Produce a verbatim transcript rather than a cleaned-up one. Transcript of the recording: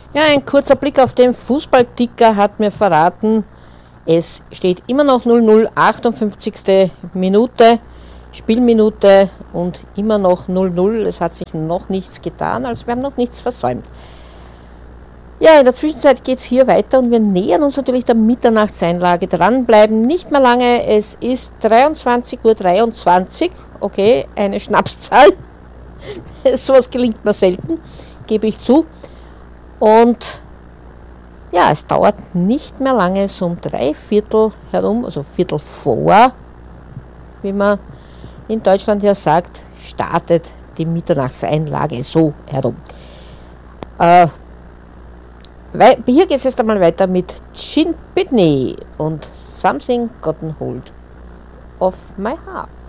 Ja, ein kurzer Blick auf den Fußballticker hat mir verraten, es steht immer noch null null, achtundfünfzigste Minute, Spielminute und immer noch null null. Es hat sich noch nichts getan, also wir haben noch nichts versäumt. Ja, in der Zwischenzeit geht es hier weiter und wir nähern uns natürlich der Mitternachtseinlage. Dranbleiben, nicht mehr lange, es ist dreiundzwanzig Uhr dreiundzwanzig, okay, eine Schnapszahl. Sowas gelingt mir selten, gebe ich zu. Und ja, es dauert nicht mehr lange, so um drei Viertel herum, also Viertel vor, wie man in Deutschland ja sagt, startet die Mitternachtseinlage so herum. Äh, hier geht es jetzt einmal weiter mit Gin Pitney und Something Gotten Hold of My Heart.